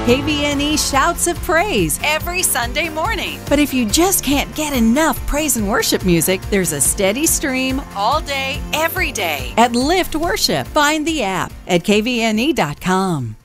KVNE Shouts of Praise every Sunday morning. But if you just can't get enough praise and worship music, there's a steady stream all day, every day at Lift Worship. Find the app at kvne.com.